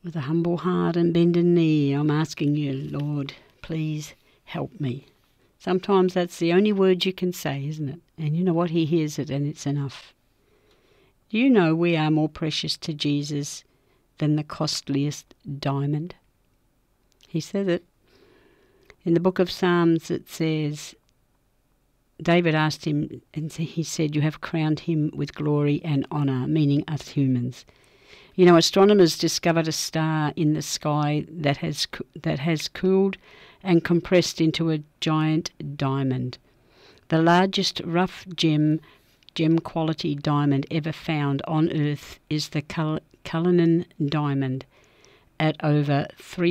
With a humble heart and bended knee, I'm asking you, Lord, please help me. Sometimes that's the only word you can say, isn't it? And you know what? He hears it and it's enough. Do you know we are more precious to Jesus than the costliest diamond? He said it. In the book of Psalms it says, David asked him, and he said, you have crowned him with glory and honour, meaning us humans. You know, astronomers discovered a star in the sky that has cooled and compressed into a giant diamond. The largest rough gem quality diamond ever found on Earth is the Cullinan diamond at over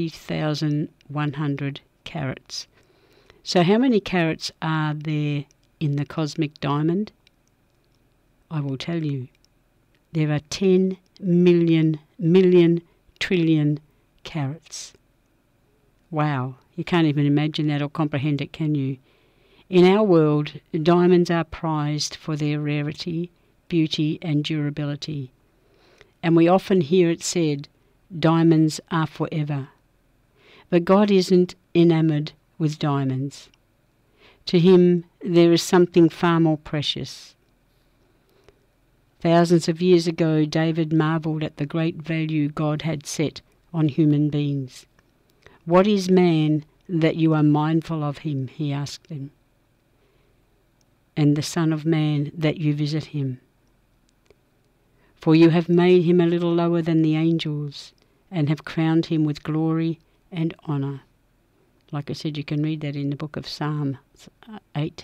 3,100 carats. So how many carats are there in the cosmic diamond? I will tell you. There are 10 million trillion carats. Wow, you can't even imagine that or comprehend it, can you? In our world, diamonds are prized for their rarity, beauty and durability. And we often hear it said, diamonds are forever. But God isn't enamoured with diamonds. To him, there is something far more precious. Thousands of years ago, David marvelled at the great value God had set on human beings. What is man that you are mindful of him, he asked him, and the Son of Man that you visit him? For you have made him a little lower than the angels, and have crowned him with glory and honour. Like I said, you can read that in the book of Psalm 8,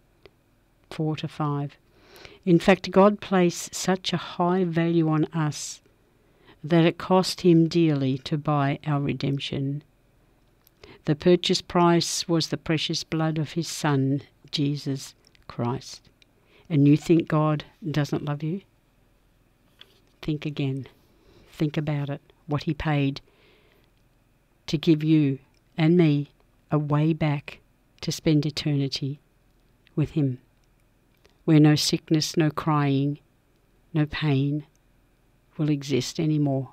4-5. In fact, God placed such a high value on us that it cost him dearly to buy our redemption. The purchase price was the precious blood of his Son, Jesus Christ. And you think God doesn't love you? Think again. Think about it, what he paid to give you and me a way back to spend eternity with him, where no sickness, no crying, no pain will exist anymore.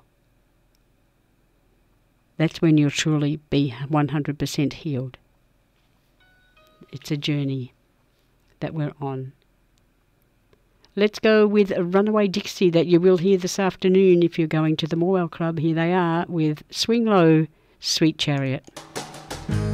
That's when you'll truly be 100% healed. It's a journey that we're on. Let's go with Runaway Dixie that you will hear this afternoon if you're going to the Morwell Club. Here they are with Swing Low, Sweet Chariot.